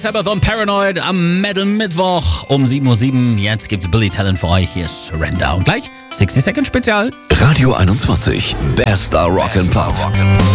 Sabbath und Paranoid am Metal Mittwoch um 7:07 Uhr. Jetzt gibt's Billy Talent für euch. Hier ist Surrender. Und gleich 60 Second Spezial. Radio 21. Bester Rock and Pop.